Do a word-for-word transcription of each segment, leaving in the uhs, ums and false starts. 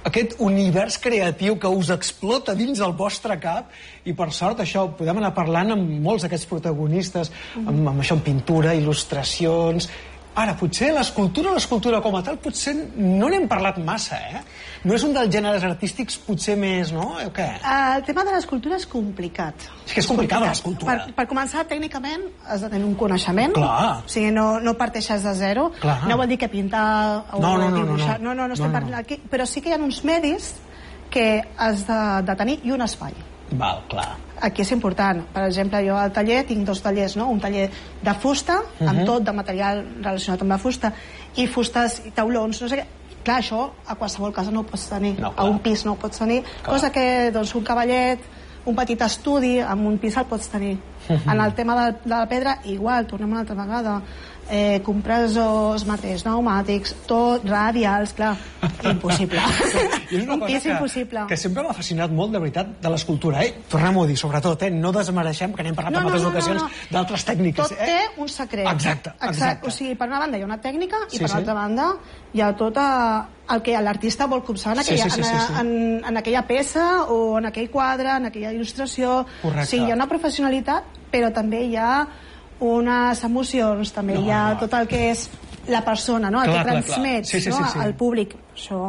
aquest univers creatiu que us explota dins el vostre cap, i per sort això, podem anar parlant amb molts d'aquests protagonistes, amb, amb això, amb pintura, il·lustracions. Ara, potser l'escultura, l'escultura com a tal, potser no n'hem parlat massa, eh? No és un dels gèneres artístics potser més, no? O què? El tema de l'escultura és complicat. És que és complicada l'escultura. Per, per començar, tècnicament, has de tenir un coneixement. Clar. O sigui, no, no parteixes de zero. Clar. No vol dir que pintar o no, no, no, dibuixar... No, no, no, no, no estem no, no. parlant aquí. Però sí que hi ha uns medis que has de, de tenir i un espai. Val, clar. Aquí és important. Per exemple, jo al taller tinc dos tallers, no? Un taller de fusta, uh-huh. amb tot de material relacionat amb la fusta, i fustes i taulons, no sé què. Clar, això a qualsevol casa no ho pots tenir. No, a un pis no ho pots tenir. Clar. Cosa que, doncs, un cavallet, un petit estudi, amb un pis el pots tenir. Uh-huh. En el tema de, de la pedra, igual, tornem una altra vegada. Eh, compressors, matèries pneumàtics, tot, radials, clar, impossible. Un pis que, impossible. Que sempre m'ha fascinat molt, de veritat, de l'escultura, eh? Tornem-ho a dir, sobretot, eh? No desmereixem, que n'hem parlat no, en altres no, no, ocasions, no, no. d'altres tècniques. Tot eh? té un secret. Exacte, exacte. exacte. O sigui, per una banda hi ha una tècnica i sí, per l'altra sí. banda hi ha tot el que l'artista vol copsar en aquella, sí, sí, sí, sí, sí. En, en, en aquella peça o en aquell quadre, en aquella il·lustració. Correcte. O sigui, hi ha una professionalitat, però també hi ha unes emocions, també no, hi ha no. tot el que és la persona, no? El clar, que transmets sí, sí, sí, sí. no? al públic. Això...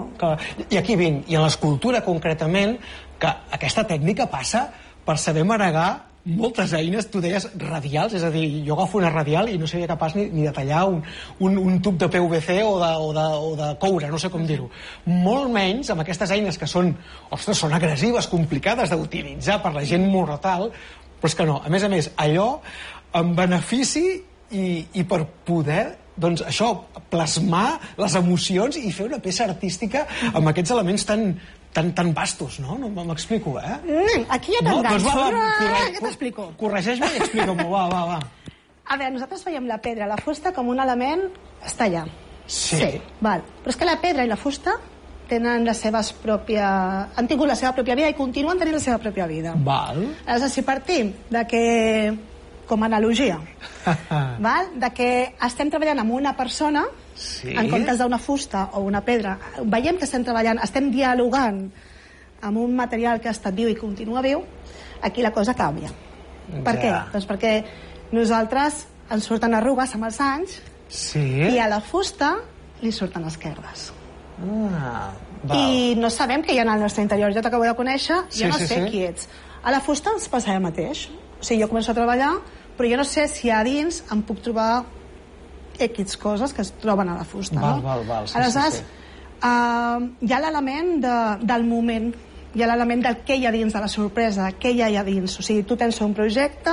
I aquí vinc, i en l'escultura concretament, que aquesta tècnica passa per saber manegar moltes eines, tu deies radials, és a dir, jo agafo una radial i no seria capaç ni, ni de tallar un, un, un tub de P V C o de, o de, o de coure, no sé com dir-ho. Molt menys amb aquestes eines que són, ostres, són agressives, complicades d'utilitzar per la gent mortal, però és que no. A més a més, allò en benefici i, i per poder, doncs això, plasmar les emocions i fer una peça artística amb aquests elements tan, tan, tan vastos, no? No m'explico, eh? Mm, aquí ja t'enganxo. No, doncs va, va, corre... ja t'explico. Corregeix-me i explica-m'ho, va, va, va. A veure, nosaltres veiem la pedra, la fusta com un element... està allà. Sí. sí. Val. Però és que la pedra i la fusta tenen les seves pròpies... han tingut la seva pròpia vida i continuen tenint la seva pròpia vida. Val. Aleshores, si partim de que... com a analogia, val? De que estem treballant amb una persona sí. en comptes d'una fusta o una pedra. Veiem que estem treballant, estem dialogant amb un material que ha estat viu i continua viu, aquí la cosa canvia. Ja. Per què? Doncs perquè nosaltres ens surten arrugues amb els anys sí. i a la fusta li surten esquerdes. Ah, val. I no sabem què hi ha al nostre interior. Jo t'acabo de conèixer, sí, jo no sí, sé sí. qui ets. A la fusta ens passa el mateix. O sigui, jo començo a treballar, però jo no sé si a dins em puc trobar X coses que es troben a la fusta. Val, no? val, val. Sí, aleshores, sí, sí. Uh, hi ha l'element de, del moment, hi ha l'element del què hi ha dins, de la sorpresa, què hi ha allà dins. O sigui, tu tens un projecte,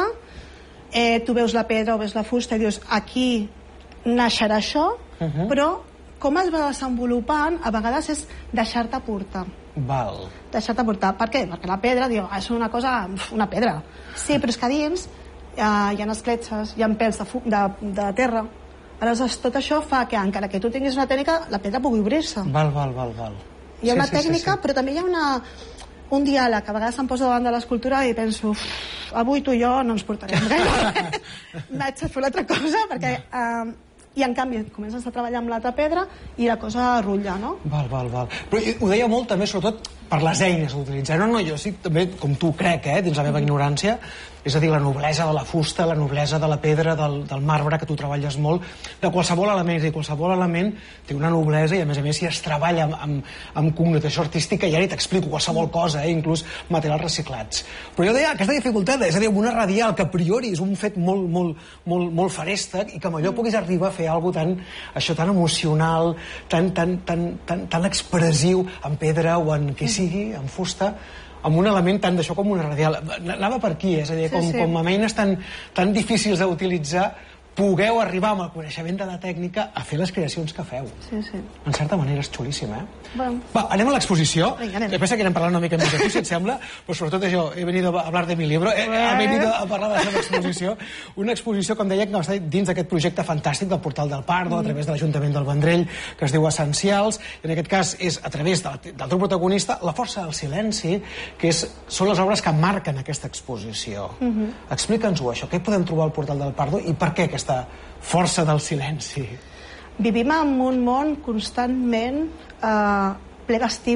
eh, tu veus la pedra o veus la fusta i dius, aquí naixerà això, uh -huh. però com es va desenvolupant, a vegades és deixar-te portar. Val. Deixar-te portar. Per què? Perquè la pedra, diu, és una cosa... una pedra. Sí, però és que a dins uh, hi ha escletxes, hi ha pèls de, de, de terra. Aleshores, tot això fa que, encara que tu tinguis una tècnica, la pedra pugui obrir-se. Val, val, val, val. Hi ha sí, una sí, tècnica, sí, sí. però també hi ha una, un diàleg. A vegades em poso davant de l'escultura i penso, avui tu i jo no ens portarem gaire. Vaig a fer una altra cosa, perquè... Uh, i en canvi comences a treballar amb l'altra pedra i la cosa rutlla, no? Val, val, val. Però ho deia molt també, sobretot, per les eines a utilitzar. No, no, jo sí, també, com tu crec, eh, dins la meva ignorància, és a dir, la noblesa de la fusta, la noblesa de la pedra, del, del marbre, que tu treballes molt, de qualsevol element, i qualsevol element té una noblesa i, a més a més, si es treballa amb, amb, amb connotació artística, ja ni t'explico qualsevol cosa, eh, inclús materials reciclats. Però jo deia aquesta dificultat, és a dir, amb una radial que a priori és un fet molt, molt, molt, molt farèstec i que amb allò puguis arribar a fer alguna cosa tan, això, tan emocional, tan, tan, tan, tan, tan expressiu en pedra o en què sigui, en fusta, amb un element tant d'això com una radial. Anava per aquí, és a dir, com, sí, sí. com amb eines tan, tan difícils d'utilitzar, pugueu arribar amb el coneixement de la tècnica a fer les creacions que feu. Sí, sí. En certa manera és xulíssim, eh? Bueno. Va, anem a l'exposició. Vinga, anem. Jo penso que anem parlant una mica més de tu, si et sembla, però sobretot això, he venido a hablar de mi libro, he, he venido a parlar de la seva exposició. Una exposició, com deia, que està dins d'aquest projecte fantàstic del Portal del Pardo, mm. a través de l'Ajuntament del Vendrell, que es diu Essencials, i en aquest cas és a través de, del teu protagonista, La força del silenci, que és, són les obres que marquen aquesta exposició. Mm-hmm. Explica'ns-ho, això, què podem trobar al Portal del Pardo i per què aquesta força del silenci? Vivim en un món constantment eh, ple d'estímuls